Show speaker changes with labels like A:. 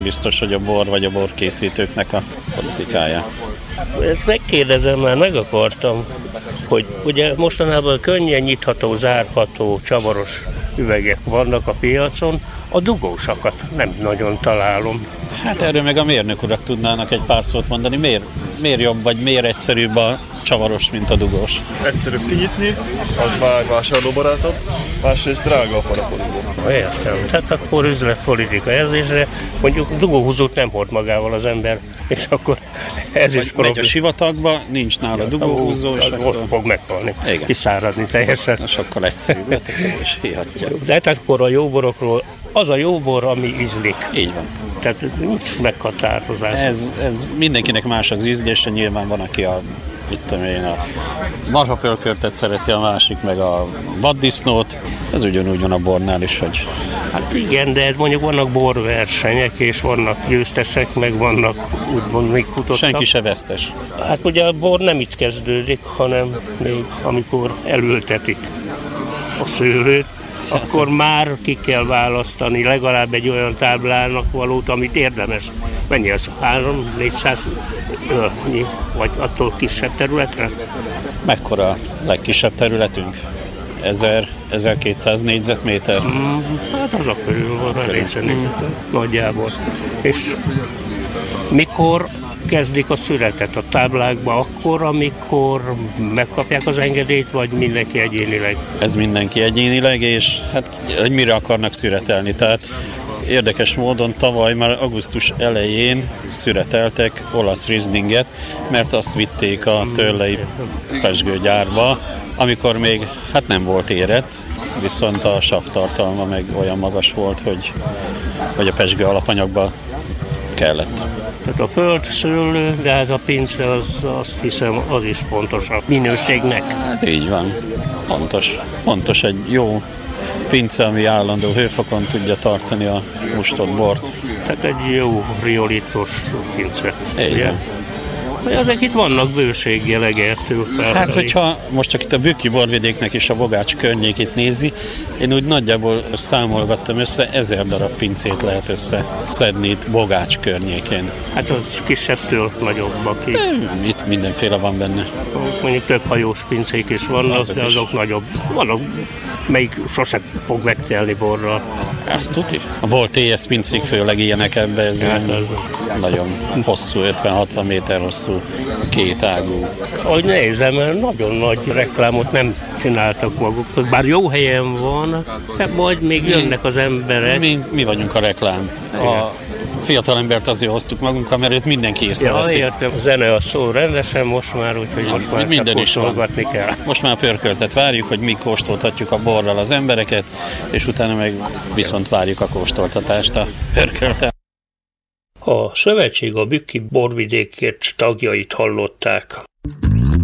A: Biztos, hogy a bor vagy a borkészítőknek a politikája.
B: Ezt megkérdezem, már meg akartam, hogy ugye mostanában könnyen nyitható, zárható, csavaros üvegek vannak a piacon, a dugósakat nem nagyon találom.
A: Hát erről meg a mérnök urak tudnának egy pár szót mondani. Miért jobb, vagy miért egyszerűbb a csavaros, mint a dugós?
C: Egyszerűbb kinyitni, az már vásárlóbarátabb, másrészt drága a parakodugó.
B: Értem, tehát akkor üzletpolitika érzésre, mondjuk dugóhúzót nem hord magával az ember, és akkor ez is probléma.
A: Megy a sivatagba, nincs nála dugóhúzó, és
B: ott fog meghalni, kiszáradni teljesen.
A: Sokkal egyszerűbb, és hihatja.
B: De hát akkor a jóborokról, az a jóbor, ami ízlik.
A: Így van.
B: Tehát nincs meghatározás.
A: Ez mindenkinek más az ízlése, nyilván van, aki a marhapölkörtet szereti, a másik meg a vaddisznót. Ez ugyanúgy van a bornál is, hogy...
B: Hát igen, de mondjuk vannak borversenyek, és vannak győztesek, meg vannak úgymond még futottak.
A: Senki se vesztes.
B: Hát ugye a bor nem itt kezdődik, hanem még amikor elültetik a szőlőt, akkor már ki kell választani legalább egy olyan táblának valót, amit érdemes. Mennyi az? 300-400 ölnyi, vagy attól kisebb területre?
A: Mekkora a legkisebb területünk? 1200 négyzetméter?
B: Hát az a körül van a négyzetméter nagyjából. És mikor kezdik a szüretet a táblákba? Akkor, amikor megkapják az engedélyt, vagy mindenki egyénileg?
A: Ez mindenki egyénileg, és hát hogy mire akarnak szüretelni. Tehát érdekes módon tavaly már augusztus elején szüreteltek olasz Rieslinget, mert azt vitték a törlei pezsgőgyárba, amikor még hát nem volt érett, viszont a savtartalma meg olyan magas volt, hogy a pezsgő alapanyagba kellett.
B: Tehát a föld, szőlő, de hát a pince azt hiszem az is fontos a minőségnek.
A: Hát így van. Fontos egy jó pince, ami állandó hőfokon tudja tartani a mustott bort.
B: Tehát egy jó riolitos pince.
A: Igen.
B: Ezek itt vannak bőséggel Egertől.
A: Hát, hogyha most csak itt a Bükki borvidéknek és a Bogács környékét nézi, én úgy nagyjából számolgattam össze, 1000 darab pincét lehet összeszedni itt Bogács környékén.
B: Hát az kisebbtől nagyobb, aki...
A: Itt mindenféle van benne.
B: Mondjuk több hajós pincék is vannak, de azok nagyobb. Vannak, melyik sose fog megtelni borral.
A: Ezt tudni? A volt TS pincék főleg ilyenek ebben, ez nagyon hosszú, 50-60 méter hosszú, kétágú.
B: Ahogy nézem, nagyon nagy reklámot nem csináltak maguk. Bár jó helyen van, de majd még jönnek az emberek.
A: Mi vagyunk a reklám. A fiatalembert azért hoztuk magunkkal, mert őt mindenki észreveszi.
B: Ja, értem, a zene a szó rendesen most már, úgyhogy most már
A: minden is
B: kóstolgatni kell.
A: Most már pörköltet várjuk, hogy mi kóstoltatjuk a borral az embereket, és utána meg viszont várjuk a kóstoltatást a pörköltet.
B: A szövetség a Bükki borvidékért tagjait hallották.